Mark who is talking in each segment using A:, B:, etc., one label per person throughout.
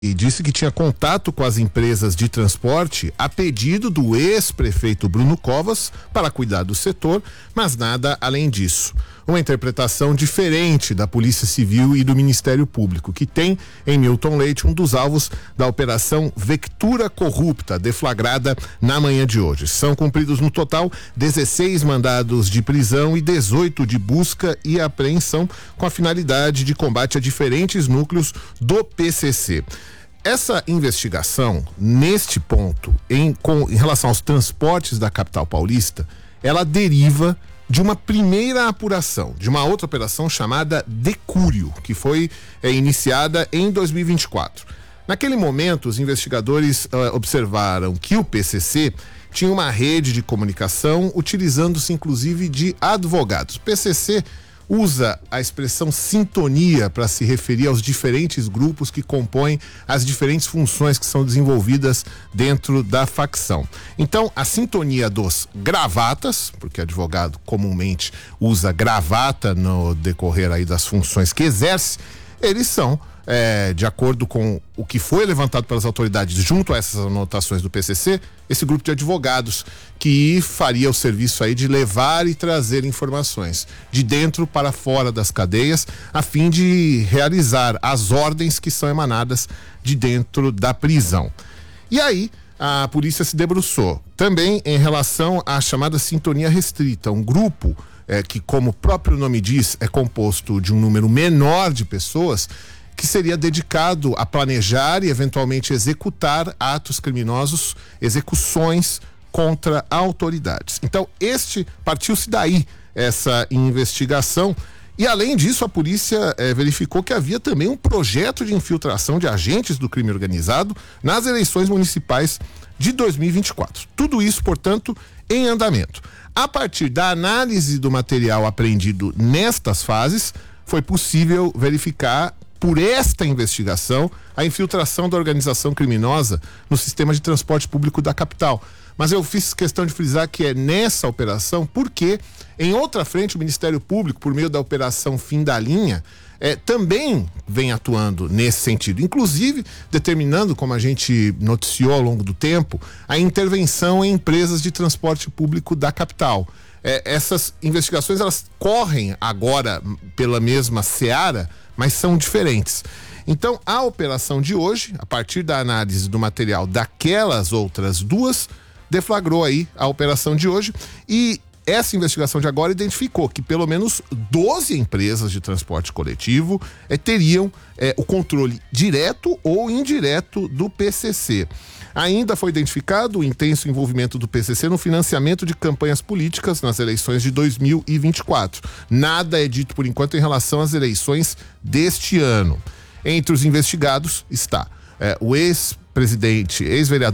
A: e disse que tinha contato com as empresas de transporte a pedido do ex-prefeito Bruno Covas para cuidar do setor, mas nada além disso. Uma interpretação diferente da Polícia Civil e do Ministério Público, que tem em Milton Leite um dos alvos da Operação Vectura Corrupta, deflagrada na manhã de hoje. São cumpridos no total 16 mandados de prisão e 18 de busca e apreensão com a finalidade de combate a diferentes núcleos do PCC. Essa investigação, neste ponto, em relação aos transportes da capital paulista, ela deriva de uma primeira apuração, de uma outra operação chamada Decúrio, que foi iniciada em 2024. Naquele momento, os investigadores observaram que o PCC tinha uma rede de comunicação utilizando-se inclusive de advogados. O PCC usa a expressão sintonia para se referir aos diferentes grupos que compõem as diferentes funções que são desenvolvidas dentro da facção. Então, a sintonia dos gravatas, porque advogado comumente usa gravata no decorrer aí das funções que exerce, eles são, de acordo com o que foi levantado pelas autoridades junto a essas anotações do PCC, esse grupo de advogados que faria o serviço aí de levar e trazer informações de dentro para fora das cadeias, a fim de realizar as ordens que são emanadas de dentro da prisão. E aí, a polícia se debruçou também em relação à chamada sintonia restrita, um grupo que, como o próprio nome diz, é composto de um número menor de pessoas, que seria dedicado a planejar e eventualmente executar atos criminosos, execuções contra autoridades. Então, partiu-se daí essa investigação. E além disso, a polícia verificou que havia também um projeto de infiltração de agentes do crime organizado nas eleições municipais de 2024. Tudo isso, portanto, em andamento. A partir da análise do material apreendido nestas fases, foi possível verificar, por esta investigação, a infiltração da organização criminosa no sistema de transporte público da capital. Mas eu fiz questão de frisar que é nessa operação porque, em outra frente, o Ministério Público, por meio da Operação Fim da Linha, também vem atuando nesse sentido, inclusive determinando, como a gente noticiou ao longo do tempo, a intervenção em empresas de transporte público da capital. Essas investigações, elas correm agora pela mesma seara, mas são diferentes. Então, a operação de hoje, a partir da análise do material daquelas outras duas, deflagrou aí a operação de hoje, e essa investigação de agora identificou que pelo menos 12 empresas de transporte coletivo teriam o controle direto ou indireto do PCC. Ainda foi identificado o intenso envolvimento do PCC no financiamento de campanhas políticas nas eleições de 2024. Nada é dito por enquanto em relação às eleições deste ano. Entre os investigados está o ex-presidente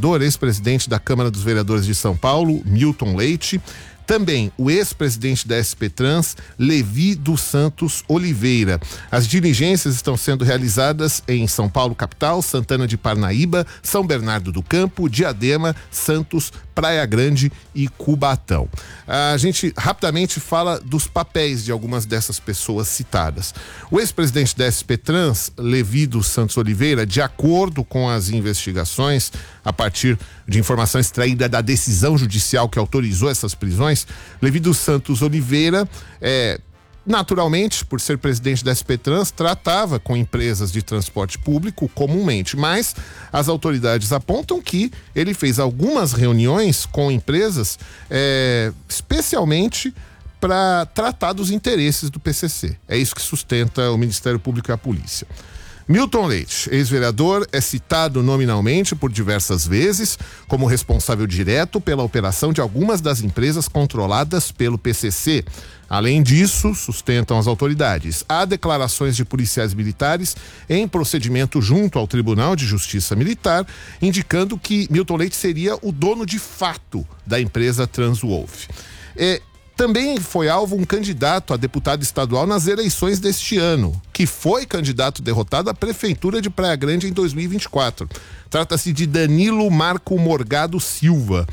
A: da Câmara dos Vereadores de São Paulo, Milton Leite. Também o ex-presidente da SP Trans, Levi dos Santos Oliveira. As diligências estão sendo realizadas em São Paulo, capital, Santana de Parnaíba, São Bernardo do Campo, Diadema, Santos, Praia Grande e Cubatão. A gente rapidamente fala dos papéis de algumas dessas pessoas citadas. O ex-presidente da SP Trans, Levi dos Santos Oliveira, de acordo com as investigações, a partir de informação extraída da decisão judicial que autorizou essas prisões, Levi dos Santos Oliveira, naturalmente, por ser presidente da SP Trans, tratava com empresas de transporte público comumente, mas as autoridades apontam que ele fez algumas reuniões com empresas, especialmente para tratar dos interesses do PCC. É isso que sustenta o Ministério Público e a polícia. Milton Leite, ex-vereador, é citado nominalmente por diversas vezes como responsável direto pela operação de algumas das empresas controladas pelo PCC. Além disso, sustentam as autoridades, há declarações de policiais militares em procedimento junto ao Tribunal de Justiça Militar, indicando que Milton Leite seria o dono de fato da empresa Transwolf. Também foi alvo um candidato a deputado estadual nas eleições deste ano, que foi candidato derrotado à Prefeitura de Praia Grande em 2024. Trata-se de Danilo Marco Morgado Silva.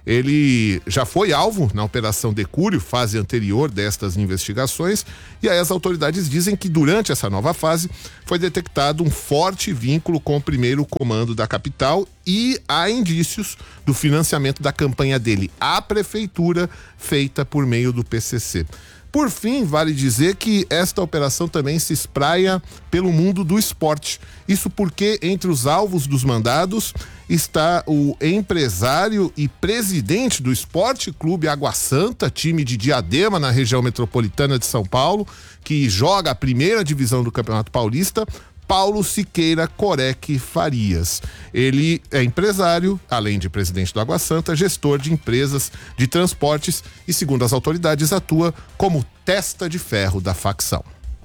A: Ele já foi alvo na Operação Decúrio, fase anterior destas investigações, e aí as autoridades dizem que durante essa nova fase foi detectado um forte vínculo com o primeiro comando da capital e há indícios do financiamento da campanha dele à prefeitura, feita por meio do PCC. Por fim, vale dizer que esta operação também se espraia pelo mundo do esporte. Isso porque entre os alvos dos mandados está o empresário e presidente do Esporte Clube Água Santa, time de Diadema, na região metropolitana de São Paulo, que joga a primeira divisão do Campeonato Paulista, Paulo Siqueira Corec Farias. Ele é empresário, além de presidente do Água Santa, gestor de empresas de transportes e, segundo as autoridades, atua como testa de ferro da facção.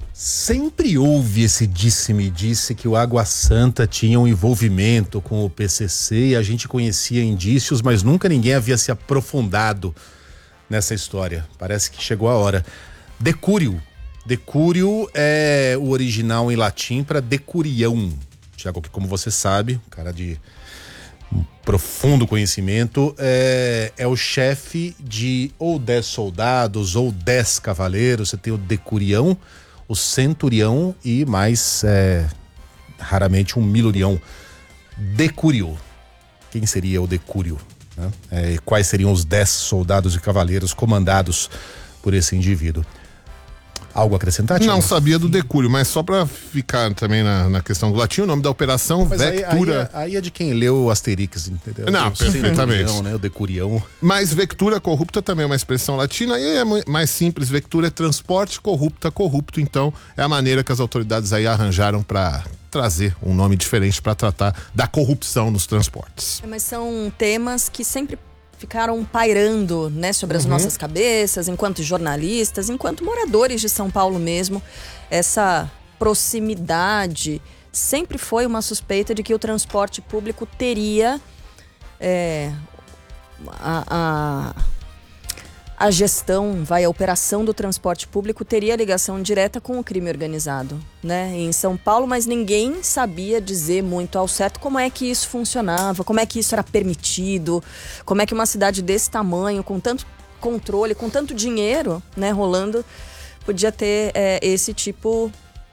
B: Sempre houve esse disse-me-disse que o Água Santa tinha um envolvimento com o PCC e a gente conhecia indícios, mas nunca ninguém havia se aprofundado nessa história. Parece que chegou a hora. Decúrio. Decúrio é o original em latim para decurião. Tiago, que como você sabe, cara de um profundo conhecimento, é o chefe de ou 10 soldados ou 10 cavaleiros. Você tem o decurião, o centurião e mais raramente um milurião. Decúrio. Quem seria o decúrio? Né? Quais seriam os 10 soldados e cavaleiros comandados por esse indivíduo? Algo a acrescentar, Tiago?
A: Não sabia do decúrio, mas só para ficar também na questão do latim, o nome da operação,
B: mas
A: Vectura.
B: Aí é de quem leu o Asterix, entendeu?
A: Não, perfeitamente.
B: Né? O decurião.
A: Mas Vectura corrupta também é uma expressão latina e é mais simples. Vectura é transporte, corrupta, corrupto. Então é a maneira que as autoridades aí arranjaram para trazer um nome diferente para tratar da corrupção nos transportes.
C: Mas são temas que sempre ficaram pairando, né, sobre as nossas cabeças, enquanto jornalistas, enquanto moradores de São Paulo mesmo. Essa proximidade sempre foi uma suspeita de que o transporte público teria a gestão, a operação do transporte público teria ligação direta com o crime organizado, né, em São Paulo, mas ninguém sabia dizer muito ao certo como é que isso funcionava, como é que isso era permitido, como é que uma cidade desse tamanho, com tanto controle, com tanto dinheiro, né, rolando, podia ter esse tipo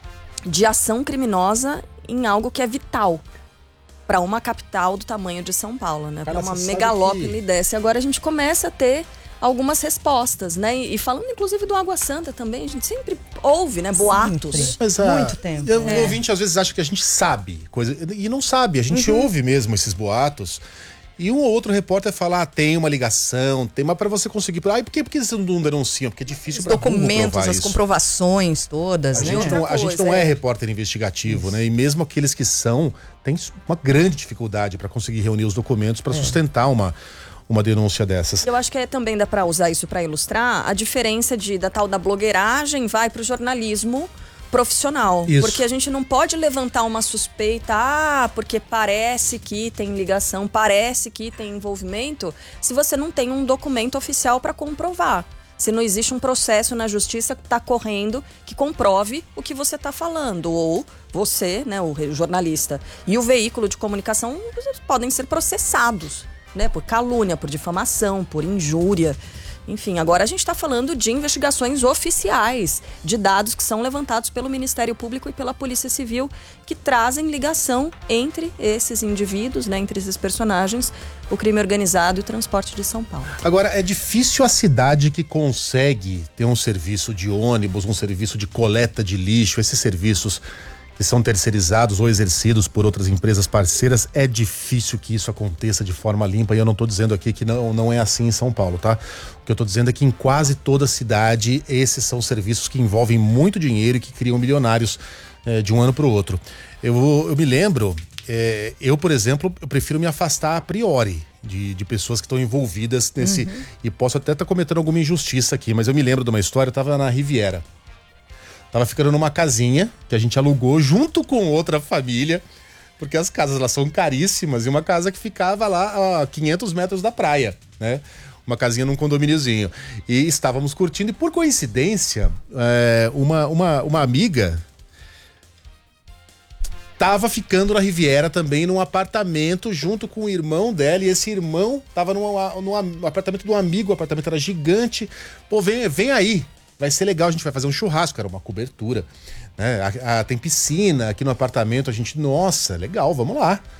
C: de ação criminosa em algo que é vital para uma capital do tamanho de São Paulo, né, para uma megalópole dessa. E agora a gente começa a ter algumas respostas, né? E falando inclusive do Água Santa também, a gente sempre ouve, né? Boatos.
B: Mas, muito tempo. O ouvinte às vezes acha que a gente sabe coisa, e não sabe, a gente ouve mesmo esses boatos. E um ou outro repórter fala, tem uma ligação, tem, mas para você conseguir... por que vocês não denunciam? Porque é difícil para
D: documentos, as comprovações todas,
B: a gente não é repórter investigativo, né? E mesmo aqueles que são, tem uma grande dificuldade para conseguir reunir os documentos para sustentar uma denúncia dessas.
C: Eu acho que também dá para usar isso para ilustrar a diferença da tal da blogueiragem vai para o jornalismo profissional. Isso. Porque a gente não pode levantar uma suspeita, porque parece que tem ligação, parece que tem envolvimento, se você não tem um documento oficial para comprovar. Se não existe um processo na justiça que está correndo que comprove o que você está falando. Ou você, né, o jornalista, e o veículo de comunicação podem ser processados, né, por calúnia, por difamação, por injúria. Enfim, agora a gente está falando de investigações oficiais, de dados que são levantados pelo Ministério Público e pela Polícia Civil, que trazem ligação entre esses indivíduos, né, entre esses personagens, o crime organizado e o transporte de São Paulo.
B: Agora, é difícil a cidade que consegue ter um serviço de ônibus, um serviço de coleta de lixo, esses serviços que são terceirizados ou exercidos por outras empresas parceiras, é difícil que isso aconteça de forma limpa, e eu não estou dizendo aqui que não é assim em São Paulo, tá? O que eu estou dizendo é que em quase toda cidade esses são serviços que envolvem muito dinheiro e que criam milionários de um ano para o outro. Eu me lembro, eu, por exemplo, eu prefiro me afastar a priori de pessoas que estão envolvidas nesse, e posso até estar cometendo alguma injustiça aqui, mas eu me lembro de uma história, eu estava na Riviera. Tava ficando numa casinha que a gente alugou junto com outra família, porque as casas lá são caríssimas, e uma casa que ficava lá a 500 metros da praia, né? Uma casinha num condomíniozinho. E estávamos curtindo, e por coincidência, uma amiga tava ficando na Riviera também, num apartamento, junto com o irmão dela, e esse irmão tava no apartamento de um amigo, o apartamento era gigante. Pô, vem aí, vai ser legal, a gente vai fazer um churrasco, era uma cobertura, né? Tem piscina aqui no apartamento, a gente, nossa, legal, vamos lá.